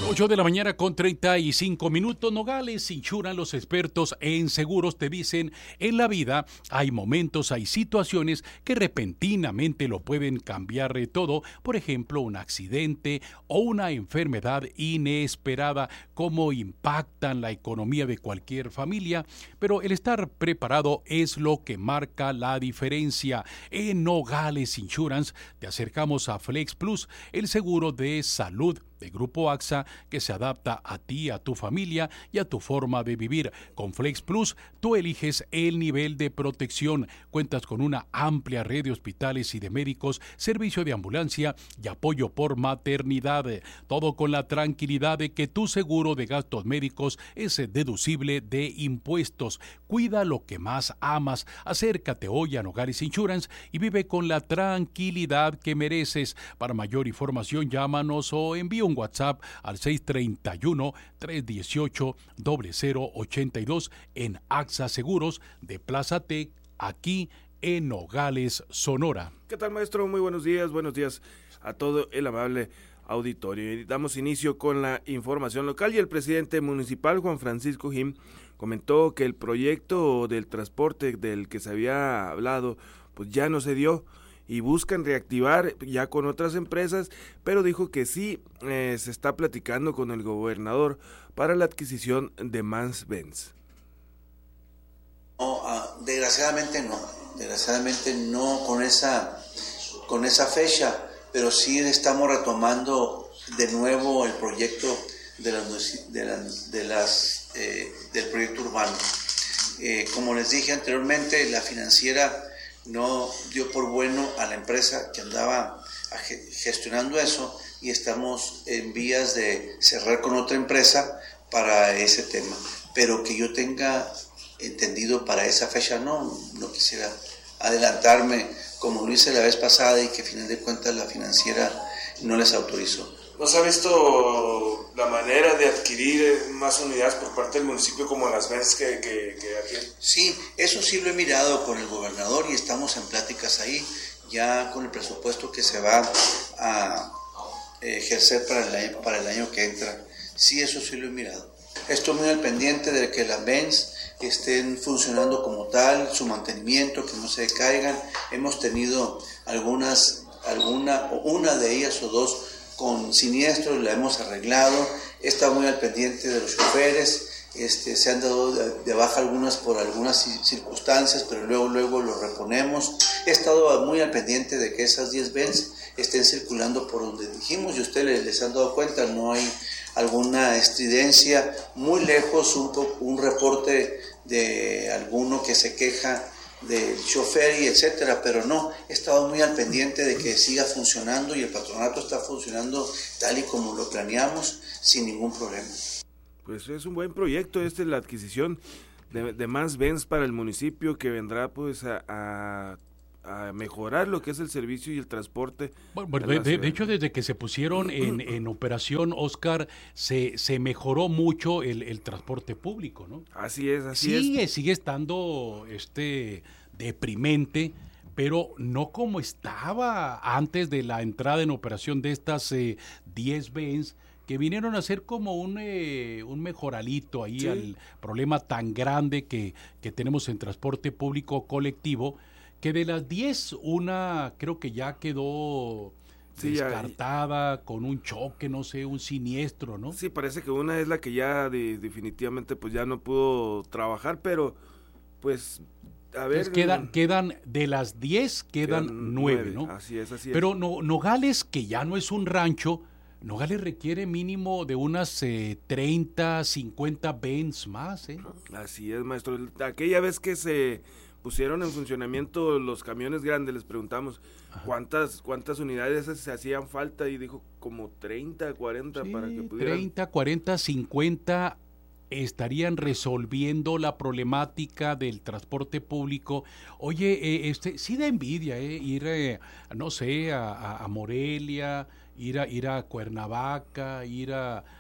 8 de la mañana con 35 minutos. Nogales Insurance, los expertos en seguros te dicen, en la vida hay momentos, hay situaciones que repentinamente lo pueden cambiar de todo. Por ejemplo, un accidente o una enfermedad inesperada, cómo impactan la economía de cualquier familia. Pero el estar preparado es lo que marca la diferencia. En Nogales Insurance te acercamos a Flex Plus, el seguro de salud de Grupo AXA que se adapta a ti, a tu familia y a tu forma de vivir. Con Flex Plus, tú eliges el nivel de protección. Cuentas con una amplia red de hospitales y de médicos, servicio de ambulancia y apoyo por maternidad. Todo con la tranquilidad de que tu seguro de gastos médicos es deducible de impuestos. Cuida lo que más amas. Acércate hoy a Nogales Insurance y vive con la tranquilidad que mereces. Para mayor información, llámanos o envía un WhatsApp al 631-318-0082 en AXA Seguros de Plaza Tec, aquí en Nogales, Sonora. ¿Qué tal, maestro? Muy buenos días a todo el amable auditorio. Y damos inicio con la información local y el presidente municipal, Juan Francisco Jim, comentó que el proyecto del transporte del que se había hablado, pues ya no se dio, y buscan reactivar ya con otras empresas, pero dijo que sí se está platicando con el gobernador para la adquisición de Mercedes-Benz. No, desgraciadamente no con esa fecha, pero sí estamos retomando de nuevo el proyecto del proyecto urbano. Como les dije anteriormente, la financiera no dio por bueno a la empresa que andaba gestionando eso y estamos en vías de cerrar con otra empresa para ese tema. Pero que yo tenga entendido para esa fecha, no quisiera adelantarme como lo hice la vez pasada y que a final de cuentas la financiera no les autorizó. ¿No se ha visto la manera de adquirir más unidades por parte del municipio como las veces que aquí? Sí, eso sí lo he mirado con el gobernador y estamos en pláticas ahí, ya con el presupuesto que se va a ejercer para el año que entra. Sí, eso sí lo he mirado. Estoy muy al pendiente de que las Benz estén funcionando como tal, su mantenimiento, que no se caigan. Hemos tenido una de ellas o dos con siniestros, la hemos arreglado. He estado muy al pendiente de los choferes, se han dado de baja algunas por algunas circunstancias, pero luego los reponemos. He estado muy al pendiente de que esas 10 Benz estén circulando por donde dijimos, y ustedes les han dado cuenta, no hay alguna estridencia. Muy lejos un reporte de alguno que se queja del chofer y etcétera, pero no, he estado muy al pendiente de que siga funcionando y el patronato está funcionando tal y como lo planeamos sin ningún problema. Pues es un buen proyecto la adquisición de más Benz para el municipio, que vendrá pues a mejorar lo que es el servicio y el transporte. Bueno, de hecho, desde que se pusieron en operación, Oscar, se mejoró mucho el transporte público, ¿no? Así es. Sigue estando deprimente, pero no como estaba antes de la entrada en operación de estas 10 Benz, que vinieron a ser como un mejoralito ahí, sí, al problema tan grande que tenemos en transporte público colectivo, que de las 10, una creo que ya quedó descartada con un choque, no sé, un siniestro, ¿no? Sí, parece que una es la que ya definitivamente pues ya no pudo trabajar, pero pues a ver. Entonces quedan de las 10, quedan 9, ¿no? Así es. Pero Nogales, que ya no es un rancho, Nogales requiere mínimo de unas 30, 50 Benz más, ¿eh? Así es, maestro. Aquella vez que se pusieron en funcionamiento los camiones grandes, les preguntamos cuántas unidades se hacían falta y dijo como 30, 40 para que pudieran. 30, 40, 50 estarían resolviendo la problemática del transporte público. Oye, sí da envidia ir, no sé, a Morelia, ir a Cuernavaca, ir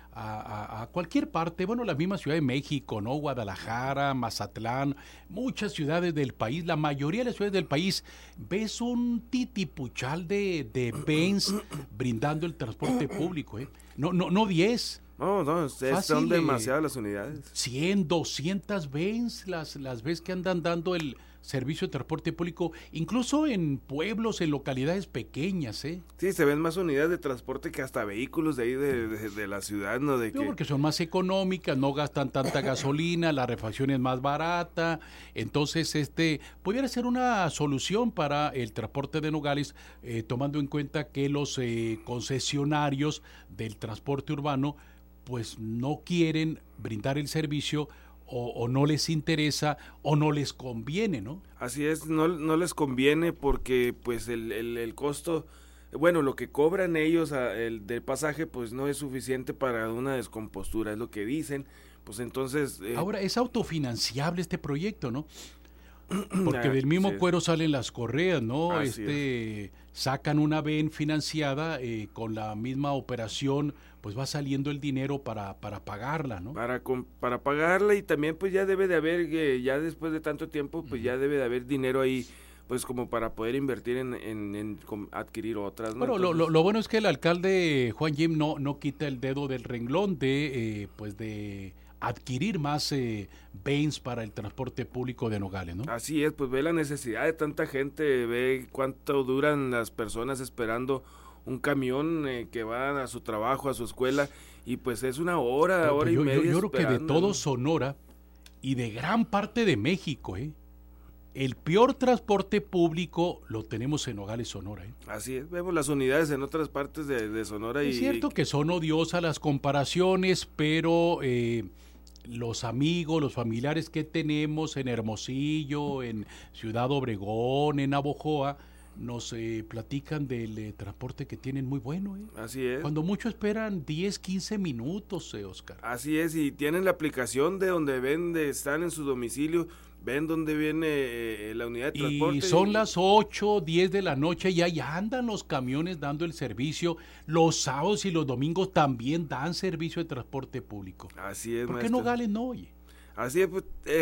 a cualquier parte, bueno, la misma Ciudad de México, ¿no? Guadalajara, Mazatlán, muchas ciudades del país, la mayoría de las ciudades del país, ves un titipuchal de vans brindando el transporte público, ¿eh? No 10. No, son demasiadas las unidades. 100, 200 vans las ves que andan dando el servicio de transporte público, incluso en pueblos, en localidades pequeñas, ¿eh? Sí, se ven más unidades de transporte que hasta vehículos de ahí de la ciudad, ¿no? Porque son más económicas, no gastan tanta gasolina, la refacción es más barata, entonces pudiera ser una solución para el transporte de Nogales, tomando en cuenta que los concesionarios del transporte urbano pues no quieren brindar el servicio o no les interesa o no les conviene, ¿no? Así es, no les conviene porque pues el costo, bueno, lo que cobran ellos del pasaje pues no es suficiente para una descompostura, es lo que dicen, pues entonces... Ahora, es autofinanciable este proyecto, ¿no? Porque del mismo cuero salen las correas, ¿no? Sacan una VEN financiada, con la misma operación, pues va saliendo el dinero para pagarla, ¿no? Para pagarla, y también pues ya debe de haber, ya después de tanto tiempo, pues ya debe de haber dinero ahí, pues como para poder invertir en adquirir otras, ¿no? Bueno, entonces, lo bueno es que el alcalde Juan Jim no quita el dedo del renglón de adquirir más vans para el transporte público de Nogales, ¿no? Así es, pues ve la necesidad de tanta gente, ve cuánto duran las personas esperando un camión que va a su trabajo, a su escuela, y pues es una hora y media. Yo creo que de todo Sonora y de gran parte de México, el peor transporte público lo tenemos en Nogales, Sonora. Así es, vemos las unidades en otras partes de Sonora. Es cierto que son odiosas las comparaciones, pero los amigos, los familiares que tenemos en Hermosillo, en Ciudad Obregón, en Navojoa, nos platican del transporte que tienen muy bueno. Así es. Cuando mucho esperan 10, 15 minutos, Oscar. Así es, y tienen la aplicación de donde están en su domicilio, ven dónde viene la unidad de transporte. Y son las 8, 10 de la noche y ahí andan los camiones dando el servicio. Los sábados y los domingos también dan servicio de transporte público. Así es, ¿Por qué Nogales no, oye? Así es,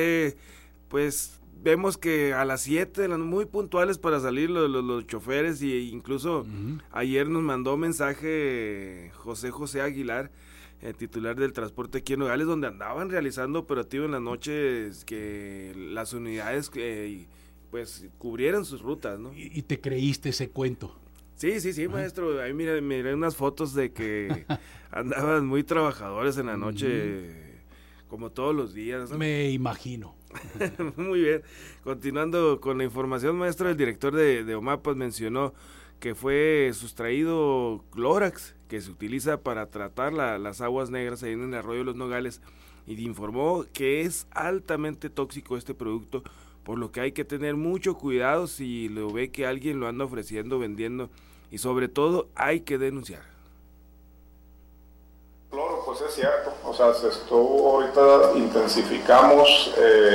pues vemos que a las 7, muy puntuales para salir los choferes, y incluso ayer nos mandó mensaje José Aguilar, titular del transporte aquí en Nogales, donde andaban realizando operativo en las noches, que las unidades pues cubrieran sus rutas, ¿no? ¿Y te creíste ese cuento? Sí, maestro, ahí miré unas fotos de que andaban muy trabajadores en la noche, como todos los días, ¿no? Me imagino. Muy bien, continuando con la información, maestro, el director de OMAPAS mencionó que fue sustraído clórax, que se utiliza para tratar las aguas negras ahí en el arroyo de los Nogales, y informó que es altamente tóxico este producto, por lo que hay que tener mucho cuidado si lo ve que alguien lo anda ofreciendo, vendiendo, y sobre todo hay que denunciar. Cloro, pues es cierto, o sea, ahorita intensificamos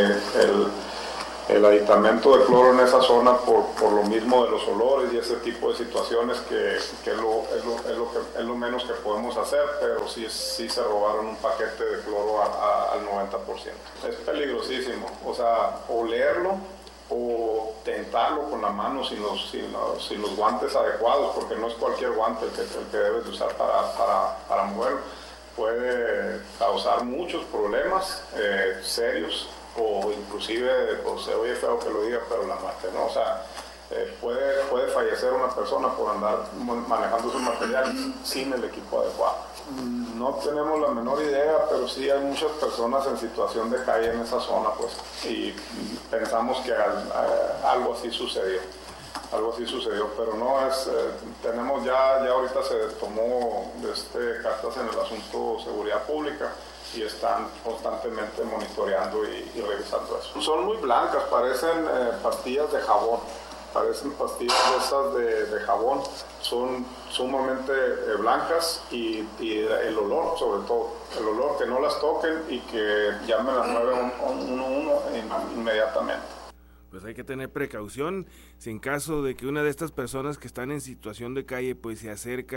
el aditamento de cloro en esa zona por lo mismo de los olores y ese tipo de situaciones que es lo menos que podemos hacer, pero sí se robaron un paquete de cloro al 90%. Es peligrosísimo, o sea, olerlo o tentarlo con la mano sin los guantes adecuados, porque no es cualquier guante el que debes de usar para moverlo. Puede causar muchos problemas serios, o inclusive, pues se oye feo que lo diga, pero la muerte, ¿no? O sea, puede fallecer una persona por andar manejando sus materiales sin el equipo adecuado. No tenemos la menor idea, pero sí hay muchas personas en situación de calle en esa zona, pues, y pensamos que algo así sucedió. Pero no tenemos ya ahorita se tomó cartas en el asunto seguridad pública y están constantemente monitoreando y revisando eso. Son muy blancas, parecen pastillas de jabón, parecen pastillas de esas de jabón, son sumamente blancas, y el olor, sobre todo, el olor, que no las toquen y que llamen al 911 inmediatamente. Pues hay que tener precaución si en caso de que una de estas personas que están en situación de calle pues se acerca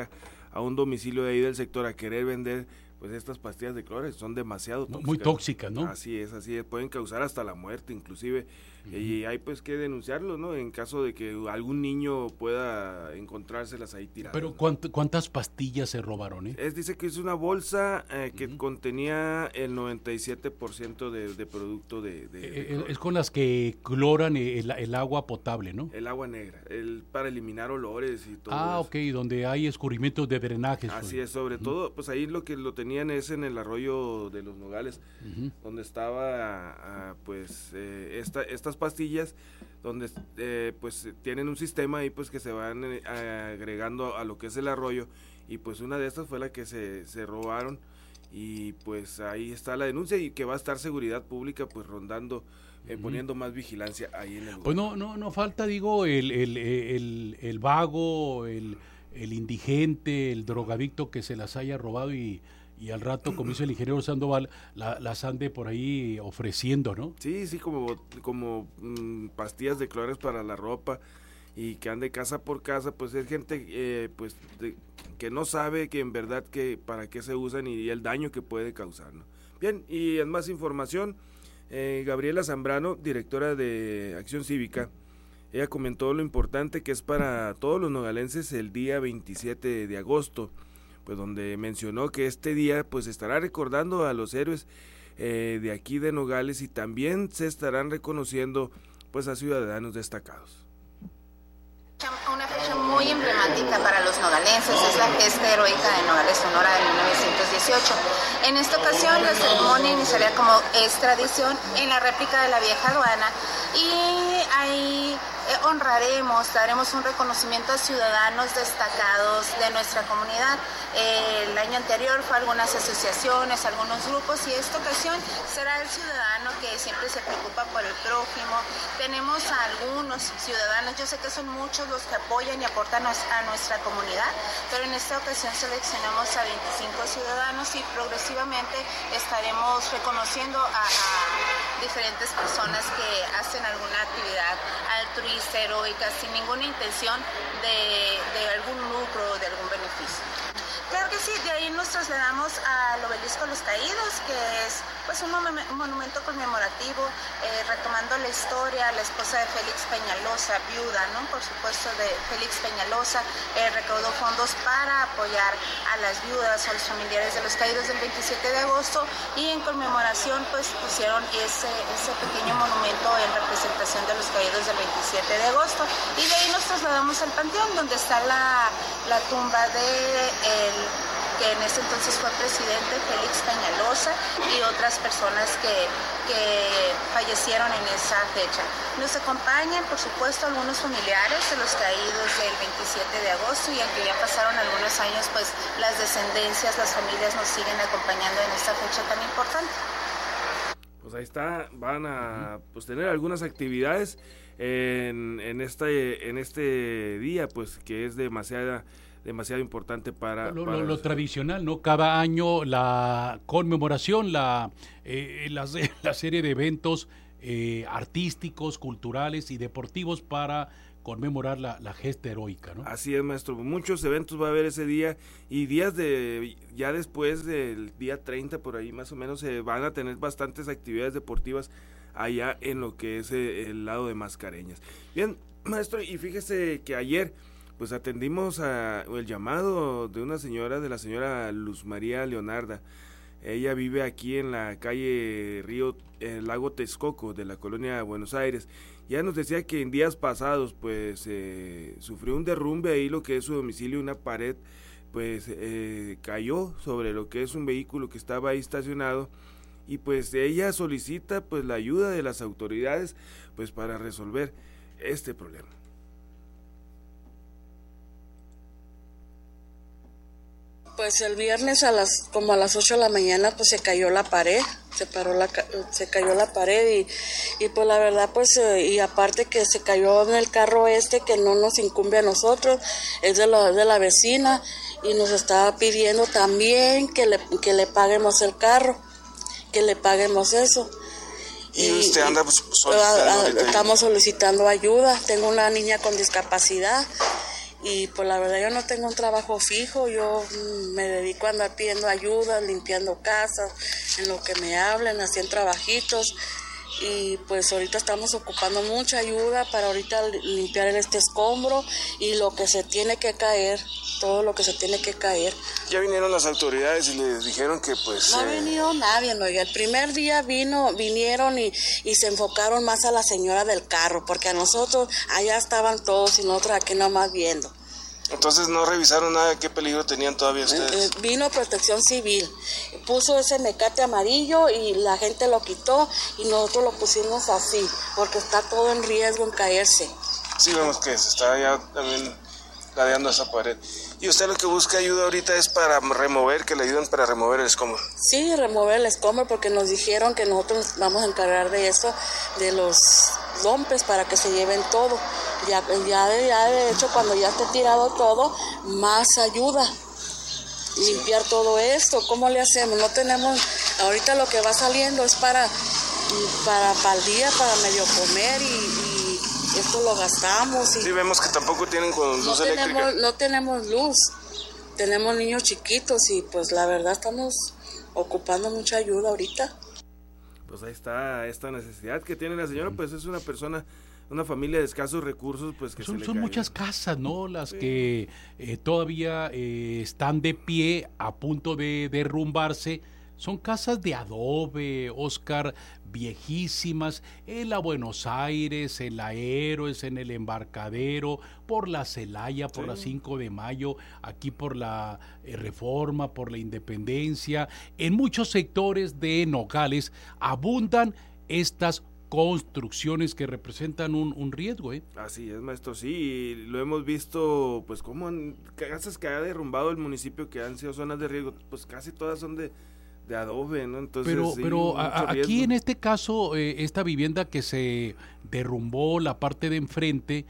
a un domicilio de ahí del sector a querer vender pues estas pastillas de cloro, son demasiado tóxicas. Muy tóxicas, ¿no? Así es, pueden causar hasta la muerte inclusive, y hay pues que denunciarlo, ¿no? En caso de que algún niño pueda encontrárselas ahí tiradas. Pero ¿cuántas pastillas se robaron, Dice que es una bolsa que contenía el 97% de producto de es con las que cloran el agua potable, ¿no? El agua negra, para eliminar olores y todo eso. Ok, donde hay escurrimientos de drenajes. Así es, sobre todo, pues ahí lo que lo tenían es en el arroyo de los Nogales, donde estaba estas pastillas, donde pues tienen un sistema ahí pues que se van agregando a lo que es el arroyo, y pues una de estas fue la que se robaron, y pues ahí está la denuncia, y que va a estar seguridad pública pues rondando, poniendo más vigilancia ahí en el lugar. Pues no falta, digo, el vago, el indigente, el drogadicto que se las haya robado y al rato, como dice el ingeniero Sandoval, las ande por ahí ofreciendo, ¿no? Sí, como pastillas de clores para la ropa, y que ande casa por casa, pues es gente que no sabe que en verdad que para qué se usan y el daño que puede causar, ¿no? Bien, y en más información, Gabriela Zambrano, directora de Acción Cívica, ella comentó lo importante que es para todos los nogalenses el día 27 de agosto, pues donde mencionó que este día pues estará recordando a los héroes de aquí de Nogales, y también se estarán reconociendo pues a ciudadanos destacados. Una fecha muy emblemática para los nogalenses es la gesta heroica de Nogales, Sonora, de 1918. En esta ocasión la ceremonia iniciaría, como es tradición, en la réplica de la vieja aduana, y ahí daremos un reconocimiento a ciudadanos destacados de nuestra comunidad. El año anterior fue algunas asociaciones, algunos grupos, y esta ocasión será el ciudadano que siempre se preocupa por el prójimo. Tenemos a algunos ciudadanos, yo sé que son muchos los que apoyan y aportan a nuestra comunidad, pero en esta ocasión seleccionamos a 25 ciudadanos y progresivamente estaremos reconociendo a diferentes personas que hacen alguna actividad altruista, heroica, sin ninguna intención de algún lucro o de algún beneficio. Claro que sí, de ahí nos trasladamos al Obelisco de los Caídos, que es pues un monumento conmemorativo, retomando la historia. La esposa de Félix Peñalosa, viuda, ¿no? Por supuesto, de Félix Peñalosa, recaudó fondos para apoyar a las viudas o a los familiares de los caídos del 27 de agosto, y en conmemoración pues pusieron ese pequeño monumento en representación de los caídos del 27 de agosto, y de ahí nos trasladamos al Panteón, donde está la tumba de que en ese entonces fue presidente, Félix Peñalosa, y otras personas que fallecieron en esa fecha. Nos acompañan, por supuesto, algunos familiares de los caídos del 27 de agosto, y aunque ya pasaron algunos años, pues las descendencias, las familias nos siguen acompañando en esta fecha tan importante. Pues ahí está, van a pues tener algunas actividades en este día, pues que es demasiado importante para lo tradicional, ¿no? Cada año la conmemoración, la serie de eventos artísticos, culturales y deportivos para conmemorar la gesta heroica, ¿no? Así es, maestro. Muchos eventos va a haber ese día, y ya después del día 30 por ahí más o menos se van a tener bastantes actividades deportivas allá en lo que es el lado de Mascareñas. Bien, maestro, y fíjese que ayer pues atendimos el llamado de la señora Luz María Leonarda. Ella vive aquí en la calle Lago Texcoco de la colonia Buenos Aires. Ya nos decía que en días pasados pues sufrió un derrumbe ahí, lo que es su domicilio, una pared pues cayó sobre lo que es un vehículo que estaba ahí estacionado, y pues ella solicita pues la ayuda de las autoridades pues para resolver este problema. Pues el viernes como a las 8 de la mañana pues se cayó la pared, se cayó la pared y pues la verdad pues y aparte que se cayó en el carro que no nos incumbe a nosotros, es de la vecina, y nos estaba pidiendo también que le paguemos el carro, que le paguemos eso. ¿Y usted anda solicitando ahorita? Estamos solicitando ayuda. Tengo una niña con discapacidad y pues la verdad yo no tengo un trabajo fijo, yo me dedico a andar pidiendo ayuda, limpiando casas, en lo que me hablen, haciendo trabajitos. Y pues ahorita estamos ocupando mucha ayuda para ahorita limpiar este escombro y lo que se tiene que caer, todo lo que se tiene que caer. Ya vinieron las autoridades y les dijeron que pues... No ha venido nadie, oiga. El primer día vinieron y se enfocaron más a la señora del carro, porque a nosotros allá estaban todos y nosotros aquí nomás viendo. Entonces no revisaron nada, ¿qué peligro tenían todavía ustedes? Vino Protección Civil, puso ese mecate amarillo y la gente lo quitó y nosotros lo pusimos así, porque está todo en riesgo en caerse. Sí, vemos que se está ya también ladeando esa pared. ¿Y usted lo que busca ayuda ahorita es para remover, que le ayuden para remover el escombro? Sí, remover el escombro, porque nos dijeron que nosotros vamos a encargar de eso, de los dompes, para que se lleven todo. Ya de hecho, cuando ya esté tirado todo, más ayuda. Limpiar todo esto, ¿cómo le hacemos? No tenemos, ahorita lo que va saliendo es para el día, para medio comer y esto lo gastamos. Y sí, vemos que tampoco tienen con luz eléctrica. No tenemos luz, tenemos niños chiquitos y pues la verdad estamos ocupando mucha ayuda ahorita. Pues ahí está esta necesidad que tiene la señora, pues es una persona, una familia de escasos recursos, pues que son muchas casas, ¿no? Las que todavía están de pie, a punto de derrumbarse. Son casas de adobe, Oscar, viejísimas, en la Buenos Aires, en la Héroes, en el Embarcadero, por la Celaya, por la 5 de Mayo, aquí por la Reforma, por la Independencia. En muchos sectores de Nogales abundan estas construcciones que representan un riesgo, ¿eh? Así es, maestro, sí, lo hemos visto, pues como casas que ha derrumbado el municipio que han sido zonas de riesgo, pues casi todas son de adobe, ¿no? Entonces, pero aquí en este caso, esta vivienda que se derrumbó, la parte de enfrente,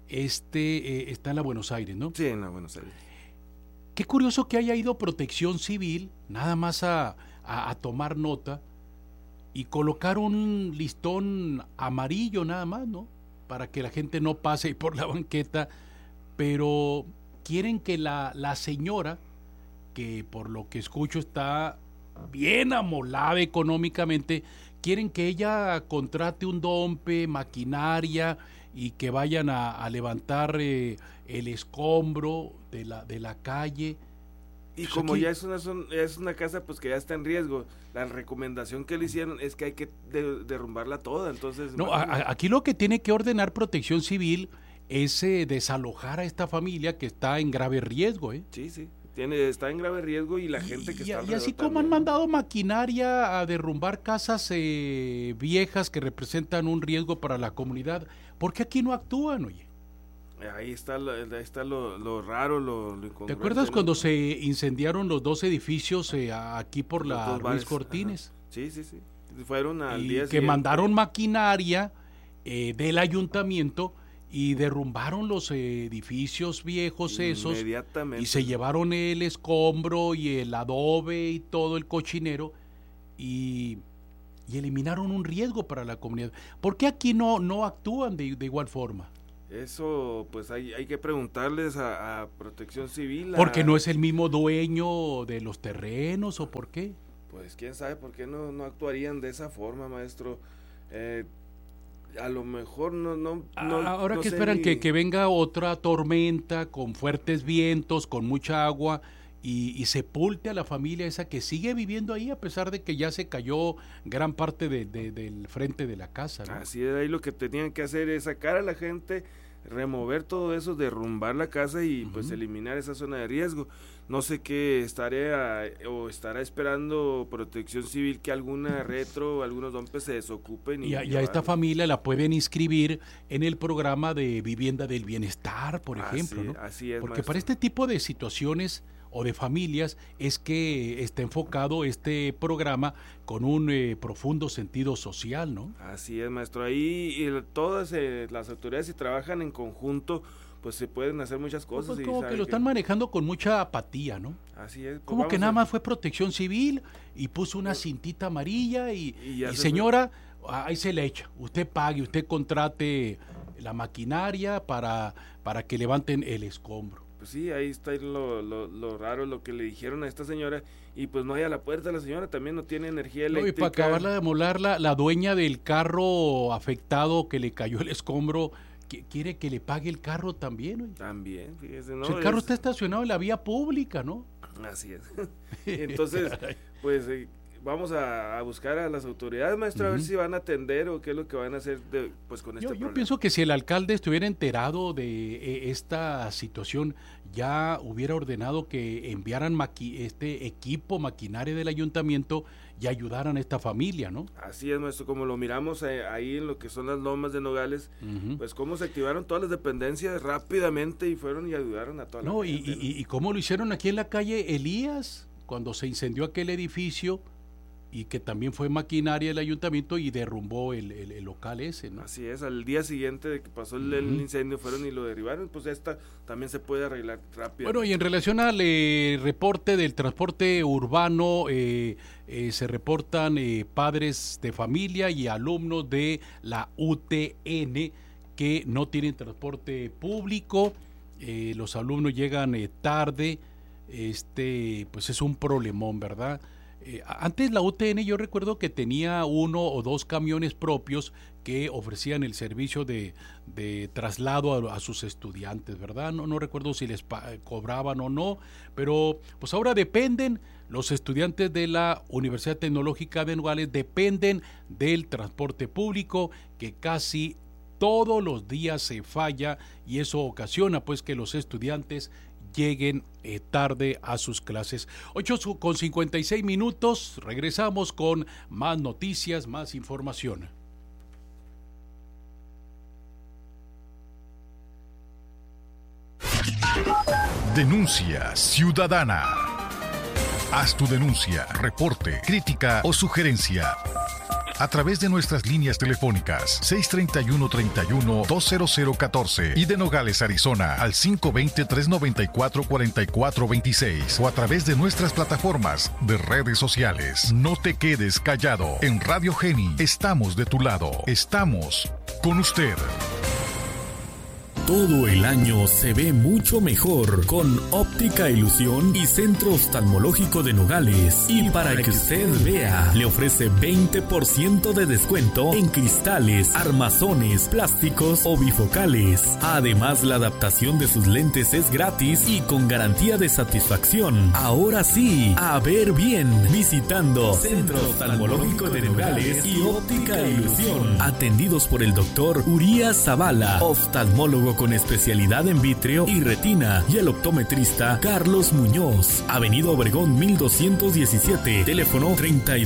está en la Buenos Aires, ¿no? Sí, en la Buenos Aires. Qué curioso que haya ido Protección Civil, nada más a tomar nota, y colocar un listón amarillo nada más, ¿no? Para que la gente no pase por la banqueta, pero quieren que la señora, que por lo que escucho está bien amolada económicamente, quieren que ella contrate un dompe, maquinaria y que vayan a levantar el escombro de la calle. Y pues como aquí, ya es una casa pues que ya está en riesgo, la recomendación que le hicieron es que hay que derrumbarla toda, entonces... No, aquí lo que tiene que ordenar Protección Civil es desalojar a esta familia que está en grave riesgo, ¿eh? Sí, está en grave riesgo y la gente que está alrededor. Y así como han mandado maquinaria a derrumbar casas viejas que representan un riesgo para la comunidad, ¿por qué aquí no actúan, oye? Ahí está lo raro, lo incongruente. ¿Te acuerdas cuando se incendiaron los 2 edificios aquí por la Ruiz Cortines? Sí. Fueron al día siguiente. Que mandaron maquinaria del ayuntamiento y derrumbaron los edificios viejos esos. Inmediatamente. Y se llevaron el escombro y el adobe y todo el cochinero y eliminaron un riesgo para la comunidad. ¿Por qué aquí no actúan de igual forma? Eso, pues hay que preguntarles a Protección Civil. ¿Porque no es el mismo dueño de los terrenos o por qué? Pues quién sabe por qué no actuarían de esa forma, maestro. A lo mejor no ahora no que sé esperan que venga otra tormenta con fuertes vientos, con mucha agua y sepulte a la familia esa que sigue viviendo ahí a pesar de que ya se cayó gran parte del frente de la casa, ¿no? Así es, ahí lo que tenían que hacer es sacar a la gente, remover todo eso, derrumbar la casa y pues eliminar esa zona de riesgo. No sé qué estará esperando Protección Civil, que alguna algunos dompes se desocupen. Y a esta familia la pueden inscribir en el programa de vivienda del bienestar, por ejemplo, ¿no? Así es, porque maestro. para este tipo de situaciones o de familias es que está enfocado este programa con un profundo sentido social, ¿no? Así es, maestro. Ahí todas las autoridades, si trabajan en conjunto, pues se pueden hacer muchas cosas. Pues como que lo están manejando con mucha apatía, ¿no? Así es. Pues como que nada más fue Protección Civil y puso una cintita amarilla y señora, ahí se le echa. Usted pague, usted contrate la maquinaria para que levanten el escombro. Pues sí, ahí está lo raro, lo que le dijeron a esta señora, y pues no hay a la puerta, la señora también no tiene energía eléctrica. No, y para acabarla de molar, la dueña del carro afectado que le cayó el escombro, quiere que le pague el carro también. Oye. También, fíjese, ¿no? O sea, el carro está estacionado en la vía pública, ¿no? Así es. Entonces, pues vamos a buscar a las autoridades, maestro, a ver si van a atender o qué es lo que van a hacer pues con este problema. Yo pienso que si el alcalde estuviera enterado de esta situación, ya hubiera ordenado que enviaran este equipo, maquinaria del ayuntamiento y ayudaran a esta familia, ¿no? Así es, maestro, como lo miramos ahí en lo que son las lomas de Nogales, pues cómo se activaron todas las dependencias rápidamente y fueron y ayudaron a toda la gente. Y cómo lo hicieron aquí en la calle Elías, cuando se incendió aquel edificio, y que también fue maquinaria del ayuntamiento y derrumbó el local ese, ¿no? Así es, al día siguiente de que pasó el incendio fueron y lo derribaron, pues esta también se puede arreglar rápido. Bueno, y en relación al reporte del transporte urbano, se reportan padres de familia y alumnos de la UTN que no tienen transporte público, los alumnos llegan tarde, pues es un problemón, ¿verdad? Antes la UTN yo recuerdo que tenía 1 o 2 camiones propios que ofrecían el servicio de traslado a sus estudiantes, ¿verdad? No recuerdo si les cobraban o no, pero pues ahora dependen, los estudiantes de la Universidad Tecnológica de Nogales dependen del transporte público que casi todos los días se falla y eso ocasiona pues que los estudiantes lleguen tarde a sus clases. 8:56, regresamos con más noticias, más información. Denuncia ciudadana. Haz tu denuncia, reporte, crítica o sugerencia a través de nuestras líneas telefónicas 631-31-20014 y de Nogales, Arizona al 520-394-4426 o a través de nuestras plataformas de redes sociales. No te quedes callado. En Radio Geni estamos de tu lado. Estamos con usted. Todo el año se ve mucho mejor con Óptica Ilusión y Centro Oftalmológico de Nogales. Y para que usted vea, le ofrece 20% de descuento en cristales, armazones, plásticos o bifocales. Además, la adaptación de sus lentes es gratis y con garantía de satisfacción. Ahora sí, a ver bien, visitando Centro Oftalmológico de Nogales y Óptica Ilusión. Atendidos por el doctor Urias Zavala, oftalmólogo con especialidad en vítreo y retina, y el optometrista Carlos Muñoz. Avenida Obregón 1217, teléfono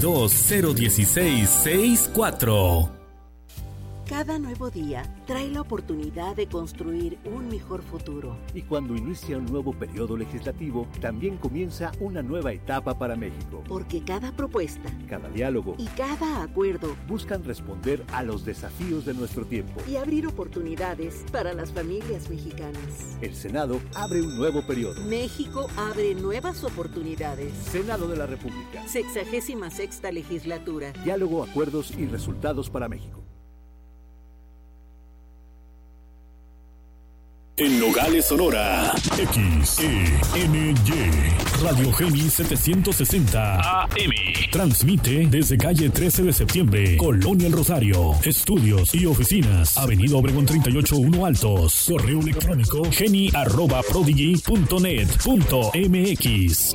32-016-64. Cada nuevo día trae la oportunidad de construir un mejor futuro. Y cuando inicia un nuevo periodo legislativo, también comienza una nueva etapa para México. Porque cada propuesta, cada diálogo y cada acuerdo buscan responder a los desafíos de nuestro tiempo y abrir oportunidades para las familias mexicanas. El Senado abre un nuevo periodo. México abre nuevas oportunidades. Senado de la República. 66ª legislatura. Diálogo, acuerdos y resultados para México. En Nogales, Sonora, XENY, Radio Geni 760 AM. Transmite desde calle 13 de septiembre, Colonia El Rosario. Estudios y oficinas, Avenida Obregón 38-1 Altos. Correo electrónico geni@prodigy.net.mx.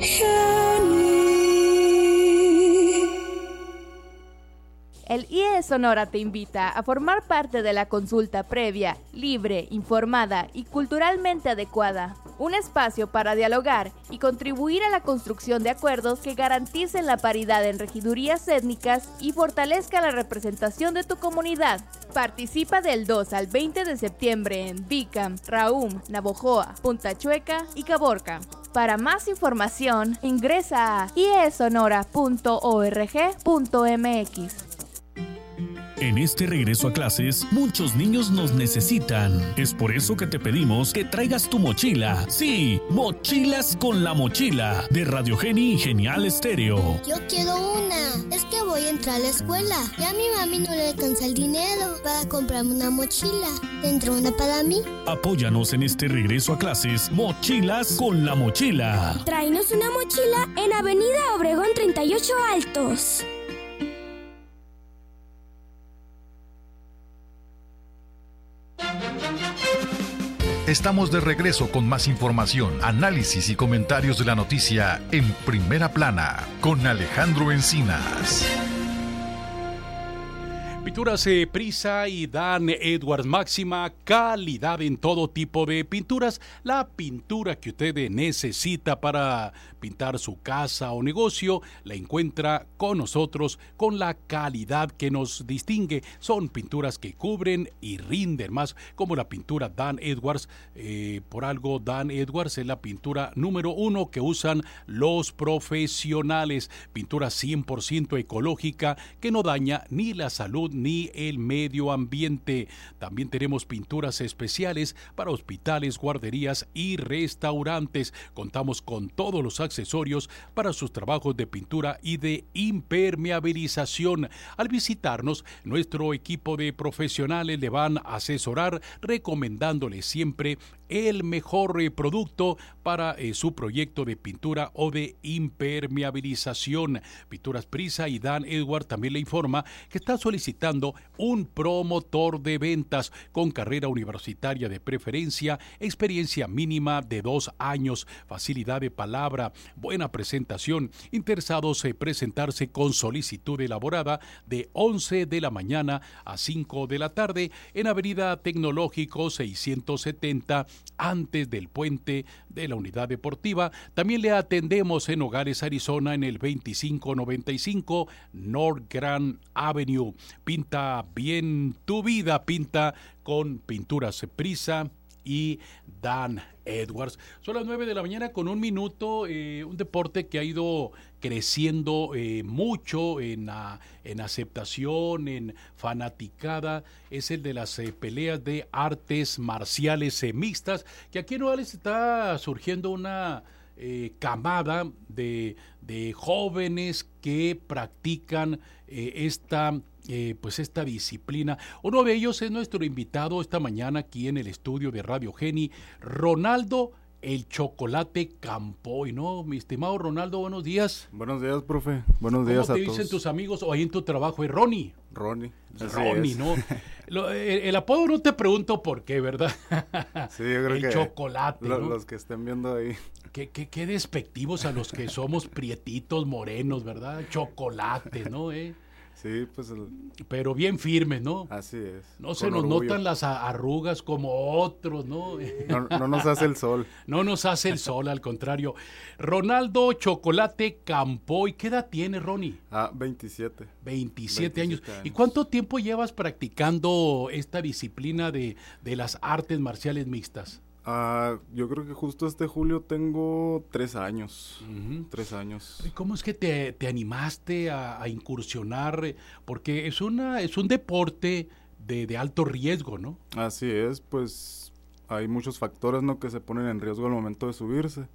El IE Sonora te invita a formar parte de la consulta previa, libre, informada y culturalmente adecuada. Un espacio para dialogar y contribuir a la construcción de acuerdos que garanticen la paridad en regidurías étnicas y fortalezca la representación de tu comunidad. Participa del 2 al 20 de septiembre en Bicam, Raum, Navojoa, Punta Chueca y Caborca. Para más información, ingresa a iesonora.org.mx. En este regreso a clases, muchos niños nos necesitan. Es por eso que te pedimos que traigas tu mochila. Sí, Mochilas con la Mochila, de Radio Geni y Genial Estéreo. Yo quiero una. Es que voy a entrar a la escuela. Y a mi mami no le alcanza el dinero para comprarme una mochila. ¿Tendrá una para mí? Apóyanos en este regreso a clases. Mochilas con la Mochila. Tráenos una mochila en Avenida Obregón 38 Altos. Estamos de regreso con más información, análisis y comentarios de la noticia en Primera Plana con Alejandro Encinas. Pinturas Prisa y Dan Edwards, máxima calidad en todo tipo de pinturas. La pintura que usted necesita para pintar su casa o negocio la encuentra con nosotros con la calidad que nos distingue. Son pinturas que cubren y rinden más, como la pintura Dan Edwards. Por algo Dan Edwards es la pintura número 1 que usan los profesionales. Pintura 100% ecológica que no daña ni la salud ni el medio ambiente. También tenemos pinturas especiales para hospitales, guarderías y restaurantes. Contamos con todos los accesorios para sus trabajos de pintura y de impermeabilización. Al visitarnos, nuestro equipo de profesionales le van a asesorar recomendándole siempre el mejor producto para su proyecto de pintura o de impermeabilización. Pinturas Prisa y Dan Edwards también le informa que está solicitando un promotor de ventas con carrera universitaria de preferencia, experiencia mínima de 2 años, facilidad de palabra, buena presentación, interesados en presentarse con solicitud elaborada de 11 de la mañana a 5 de la tarde en Avenida Tecnológico 670, antes del puente de la Unidad Deportiva. También le atendemos en Nogales, Arizona, en el 2595 North Grand Avenue. Pinta bien tu vida, pinta con Pinturas Prisa y Dan Edwards. Son las 9 de la mañana con 1 minuto. Un deporte que ha ido creciendo mucho en aceptación, en fanaticada, es el de las peleas de artes marciales mixtas, que aquí en Nogales está surgiendo una camada de jóvenes que practican esta disciplina. Uno de ellos es nuestro invitado esta mañana aquí en el estudio de Radio Geni, Ronaldo el Chocolate Campoy, ¿no? Mi estimado Ronaldo, buenos días. Buenos días, profe. Buenos días a todos. ¿Cómo te dicen tus amigos o ahí en tu trabajo? ¿Es Ronnie? Ronnie, ¿no? El apodo no te pregunto por qué, ¿verdad? Sí, yo creo el chocolate, ¿no? Los que estén viendo ahí. Qué despectivos a los que somos prietitos, morenos, ¿verdad? Chocolate, ¿no? Sí, pues... Pero bien firmes, ¿no? Así es. No se nos notan las arrugas como otros, ¿no? No nos hace el sol. No nos hace el sol, al contrario. Ronaldo Chocolate Campoy, ¿qué edad tiene, Ronnie? 27. 27 años. ¿Y cuánto tiempo llevas practicando esta disciplina de las artes marciales mixtas? Yo creo que justo este julio tengo 3 años. 3 años. ¿Y cómo es que te animaste a incursionar? Porque es un deporte de alto riesgo, ¿no? Así es, pues hay muchos factores, ¿no?, que se ponen en riesgo al momento de subirse.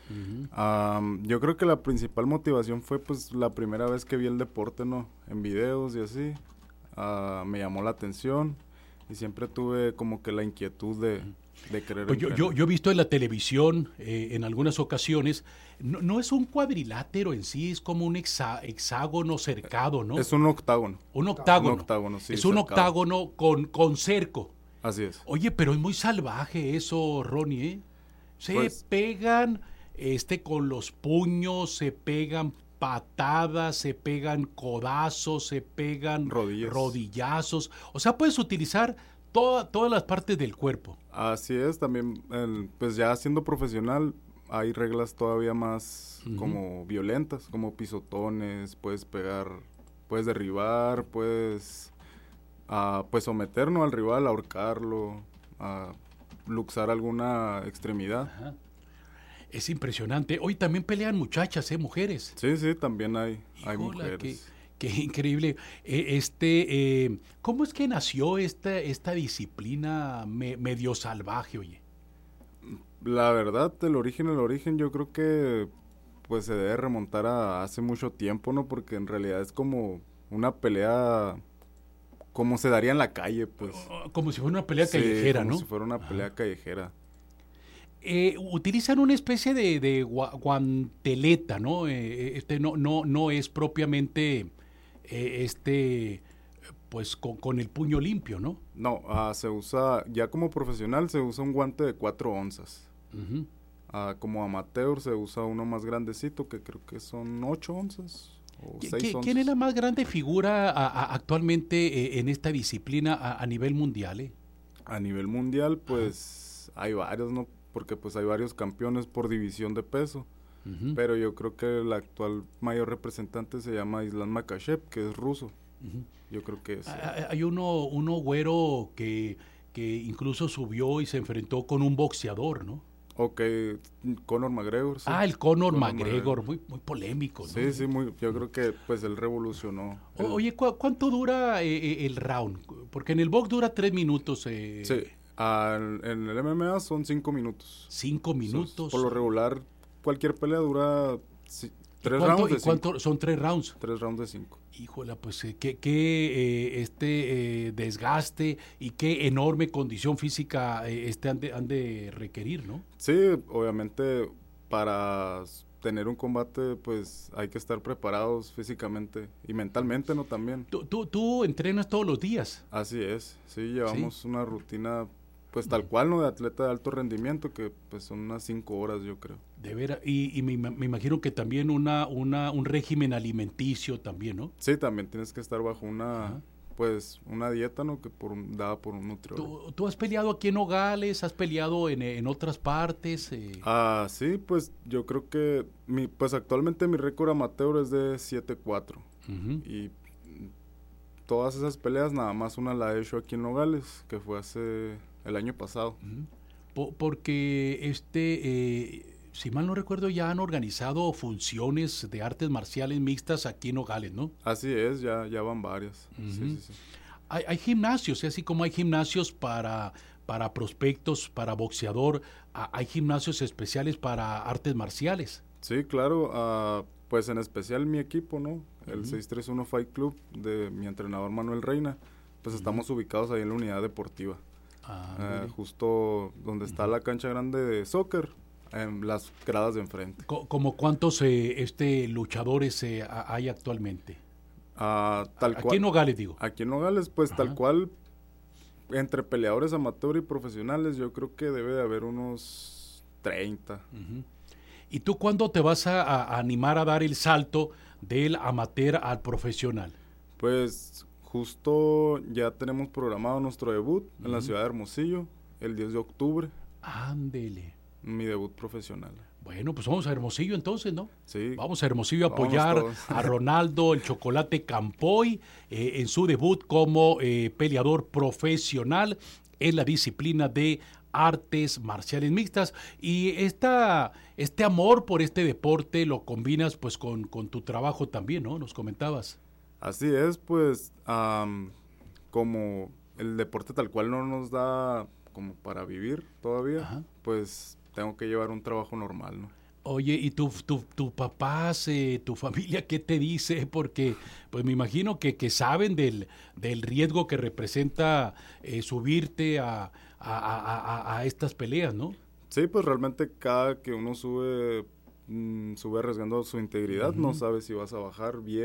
Yo creo que la principal motivación fue pues la primera vez que vi el deporte, ¿no?, en videos y así. Me llamó la atención y siempre tuve como que la inquietud de querer pues yo he visto en la televisión en algunas ocasiones, no es un cuadrilátero en sí, es como un hexágono cercado, ¿no? Es un octágono. Un octágono. Un octágono, sí. Es un octágono con cerco. Así es. Oye, pero es muy salvaje eso, Ronnie, ¿eh? Se pegan con los puños, se pegan patadas, se pegan codazos, se pegan rodillazos. O sea, puedes utilizar todas las partes del cuerpo. Así es, también pues ya siendo profesional hay reglas todavía más como violentas, como pisotones, puedes pegar, puedes derribar, puedes pues someternos al rival, ahorcarlo, luxar alguna extremidad. Ajá. Es impresionante. Hoy también pelean muchachas, mujeres. Sí, también hay mujeres. Qué increíble. ¿Cómo es que nació esta disciplina medio salvaje, oye? La verdad, el origen, yo creo que pues se debe remontar a hace mucho tiempo, ¿no? Porque en realidad es como una pelea como se daría en la calle, pues. Como si fuera una pelea callejera, ¿no? Como si fuera una pelea callejera. Utilizan una especie de guanteleta, ¿no? No es propiamente pues con el puño limpio, ¿no? No, se usa, ya como profesional se usa un guante de 4 onzas. Uh-huh. Como amateur se usa uno más grandecito, que creo que son 8 onzas o 6 onzas. ¿Quién es la más grande figura actualmente en esta disciplina a nivel mundial? A nivel mundial, pues hay varios, ¿no? Porque pues hay varios campeones por división de peso. Uh-huh. Pero yo creo que el actual mayor representante se llama Islam Makhachev, que es ruso. Uh-huh. Yo creo que es. Hay uno güero que incluso subió y se enfrentó con un boxeador, ¿no? Ok, Conor McGregor. Sí. El Conor McGregor, muy polémico, ¿no? Sí, yo creo que pues él revolucionó. Oye, ¿cuánto dura el round? Porque en el box dura 3 minutos. Sí, en el MMA son 5 minutos. 5 minutos. Por lo regular, cualquier pelea dura 3 rounds de 5. ¿Cuánto son 3 rounds? 3 rounds de 5. Híjole, pues qué desgaste y qué enorme condición física han de requerir, ¿no? Sí, obviamente para tener un combate pues hay que estar preparados físicamente y mentalmente, ¿no? También. ¿Tú entrenas todos los días? Así es, sí, llevamos una rutina pues tal cual, ¿no? De atleta de alto rendimiento, que pues son unas 5 horas, yo creo. De veras, y me imagino que también un régimen alimenticio también, ¿no? Sí, también tienes que estar bajo una dieta, ¿no? Dada por un nutriólogo. ¿Tú has peleado aquí en Nogales? ¿Has peleado en otras partes? Sí, pues yo creo que pues actualmente mi récord amateur es de 7-4. Uh-huh. Y todas esas peleas, nada más una la he hecho aquí en Nogales, que fue hace el año pasado. Uh-huh. Porque si mal no recuerdo, ya han organizado funciones de artes marciales mixtas aquí en Nogales, ¿no? Así es, ya van varias. Uh-huh. Sí. Hay gimnasios, así como hay gimnasios para prospectos, para boxeador, hay gimnasios especiales para artes marciales. Sí, claro, pues en especial mi equipo, ¿no? El uh-huh. 631 Fight Club de mi entrenador Manuel Reina, pues uh-huh. estamos ubicados ahí en la unidad deportiva. Justo donde está la cancha grande de soccer, en las gradas de enfrente. ¿Como cuántos luchadores hay actualmente? Aquí en Nogales, digo. Aquí en Nogales, pues ajá. Tal cual, entre peleadores amateur y profesionales, yo creo que debe de haber unos 30. Uh-huh. ¿Y tú cuándo te vas a animar a dar el salto del amateur al profesional? Pues justo ya tenemos programado nuestro debut uh-huh. en la ciudad de Hermosillo, el 10 de octubre. Ándele. Mi debut profesional. Bueno, pues vamos a Hermosillo entonces, ¿no? Sí. Vamos a Hermosillo a apoyar a Ronaldo el Chocolate Campoy en su debut como peleador profesional en la disciplina de artes marciales mixtas. Y este amor por este deporte lo combinas pues con tu trabajo también, ¿no? Nos comentabas. Así es, pues como el deporte tal cual no nos da como para vivir todavía, ajá. Pues tengo que llevar un trabajo normal, ¿no? Oye, ¿y tu papás, tu familia, qué te dice? Porque pues me imagino que saben del riesgo que representa subirte a estas peleas, ¿no? Sí, pues realmente cada que uno sube arriesgando su integridad, uh-huh. No sabe si vas a bajar bien